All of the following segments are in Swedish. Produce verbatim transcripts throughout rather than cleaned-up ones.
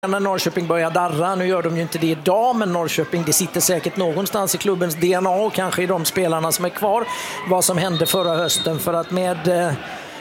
När Norrköping börjar darra, nu gör de ju inte det idag, men Norrköping, det sitter säkert någonstans i klubbens D N A och kanske i de spelarna som är kvar, vad som hände förra hösten, för att med eh,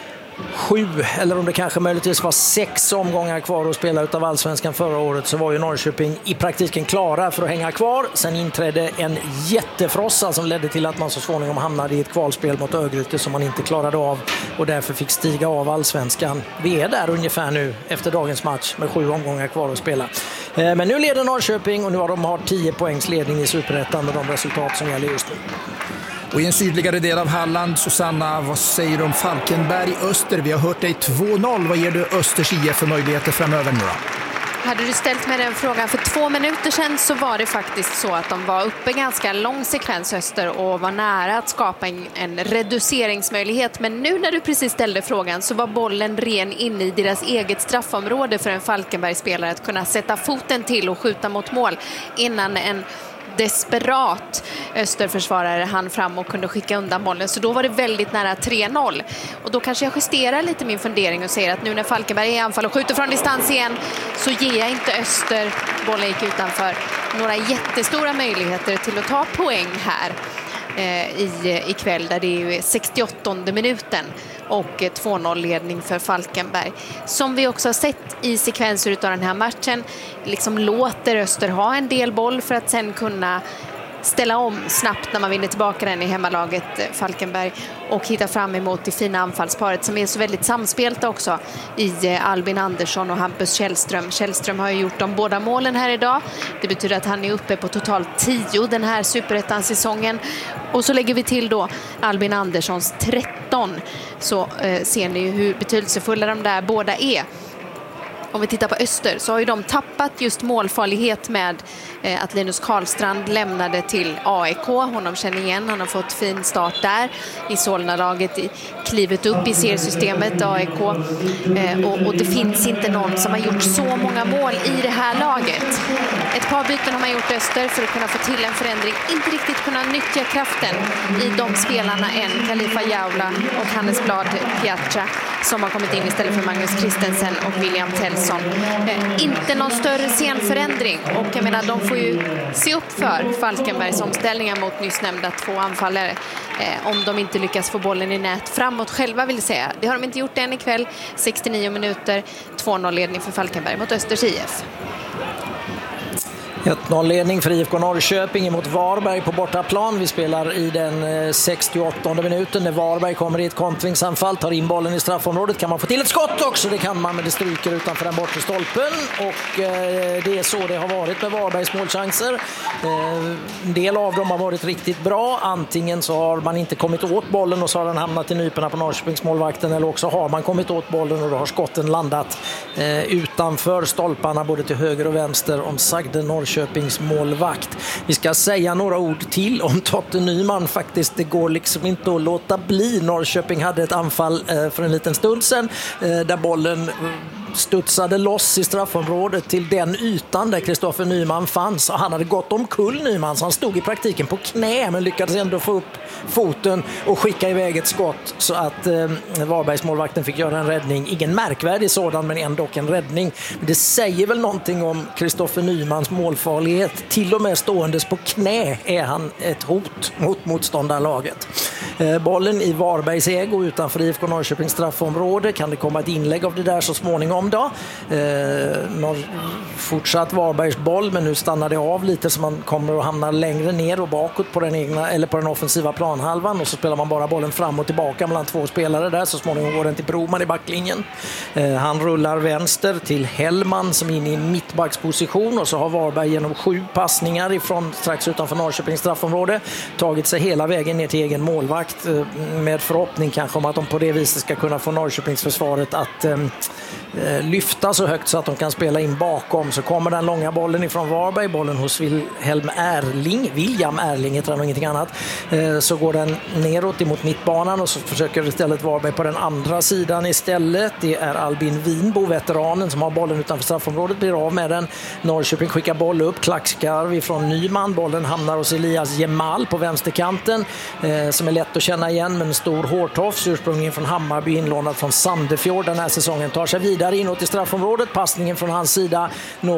sju, eller om det kanske möjligtvis var sex omgångar kvar att spela utav Allsvenskan förra året, så var ju Norrköping i praktiken klara för att hänga kvar. Sen inträdde en jättefrossa som ledde till att man så småningom hamnade i ett kvalspel mot Örgryte som man inte klarade av och därför fick stiga av Allsvenskan. Vi är där ungefär nu efter dagens match med sju omgångar kvar att spela. Men nu leder Norrköping och nu har de har tio poängs ledning i Superettan med de resultat som gäller just nu. Och i en sydligare del av Halland, Susanna, vad säger du om Falkenberg Öster? Vi har hört dig två noll. Vad ger du Östers I F för möjligheter framöver nu då? Hade du ställt mig den frågan för två minuter sedan så var det faktiskt så att de var uppe ganska lång sekvens Öster och var nära att skapa en, en reduceringsmöjlighet. Men nu när du precis ställde frågan så var bollen ren inne i deras eget straffområde för en Falkenberg-spelare att kunna sätta foten till och skjuta mot mål innan en desperat Österförsvarare han fram och kunde skicka undan bollen. Så då var det väldigt nära tre noll. Och då kanske jag justerar lite min fundering och säger att nu när Falkenberg är i anfall och skjuter från distans igen så ger jag inte Öster, bollen gick utanför, några jättestora möjligheter till att ta poäng här eh, i, i kväll där det är ju sextioåttonde minuten och två noll-ledning för Falkenberg. Som vi också har sett i sekvenser av den här matchen, liksom låter Öster ha en del boll för att sen kunna ställa om snabbt när man vinner tillbaka den i hemmalaget Falkenberg och hitta fram emot det fina anfallsparet som är så väldigt samspelta också i Albin Andersson och Hampus Källström. Källström har ju gjort de båda målen här idag. Det betyder att han är uppe på totalt tio den här Superettan-säsongen. Och så lägger vi till då Albin Anderssons tretton, så eh, ser ni ju hur betydelsefulla de där båda är. Om vi tittar på Öster så har ju de tappat just målfarlighet med eh, att Linus Karlstrand lämnade till A I K. Honom känner igen, han har fått fin start där i Solna-laget, i klivet upp i seriesystemet A I K. Eh, och, och det finns inte någon som har gjort så många mål i det här laget. Ett par byten har man gjort Öster för att kunna få till en förändring. Inte riktigt kunna nyttja kraften i de spelarna än. Khalifa Jaula och Hannes Blad Piazza som har kommit in istället för Magnus Christensen och William Tellson. Eh, inte någon större scenförändring. Och jag menar, de får ju se upp för Falkenbergs omställningar mot nyss nämnda två anfallare. Eh, om de inte lyckas få bollen i nät framåt själva, vill säga. Det har de inte gjort än ikväll. sextionio minuter, två noll-ledning för Falkenberg mot Östers I F. ett noll-ledning för I F K Norrköping emot Varberg på bortaplan. Vi spelar i den sextioåttonde minuten när Varberg kommer i ett kontringsanfall, tar in bollen i straffområdet. Kan man få till ett skott också? Det kan man, men det stryker utanför den bortre stolpen. Och eh, det är så det har varit med Varbergs målchanser. Eh, en del av dem har varit riktigt bra. Antingen så har man inte kommit åt bollen och så har den hamnat i nyporna på Norrköpings målvakten, eller också har man kommit åt bollen och då har skotten landat eh, utanför stolparna både till höger och vänster om sagde Norrköping Norrköpings målvakt. Vi ska säga några ord till om Totte Nyman faktiskt. Det går liksom inte att låta bli. Norrköping hade ett anfall eh, för en liten stund sedan eh, där bollen eh, studsade loss i straffområdet till den ytan där Kristoffer Nyman fanns. Och han hade gått omkull Nyman, så han stod i praktiken på knä men lyckades ändå få upp foten och skicka iväg ett skott så att eh, Varbergs målvakten fick göra en räddning. Ingen märkvärdig sådan, men ändå en räddning. Det säger väl någonting om Kristoffer Nymans målfarlighet. Till och med ståendes på knä är han ett hot mot motståndarlaget. Eh, bollen i Varbergs ägo utanför I F K Norrköpings straffområde. Kan det komma ett inlägg av det där så småningom då? Eh, Norr, fortsatt Varbergs boll, men nu stannar det av lite så man kommer att hamna längre ner och bakåt på den egna, eller på den offensiva planhalvan, och så spelar man bara bollen fram och tillbaka mellan två spelare där. Så småningom går den till Broman i backlinjen. Eh, han rullar vänster till Hellman som är inne i mittbacksposition, och så har Varberg genom sju passningar ifrån strax utanför Norrköpings straffområde tagit sig hela vägen ner till egen målvakt eh, med förhoppning kanske om att de på det viset ska kunna få Norrköpings försvaret att eh, lyfta så högt så att de kan spela in bakom. Så kommer den långa bollen ifrån Varberg, bollen hos Wilhelm Erling, William Erling heter han och ingenting annat. Så går den neråt emot mittbanan och så försöker istället Varberg på den andra sidan istället. Det är Albin Winbo, veteranen, som har bollen utanför straffområdet, blir av med den. Norrköping skickar boll upp, klackskarv ifrån Nyman, bollen hamnar hos Elias Gemal på vänsterkanten som är lätt att känna igen, men en stor hårtofs, ursprungligen från Hammarby, inlånad från Sandefjord den här säsongen, tar sig vidare inåt i straffområdet. Passningen från hans sida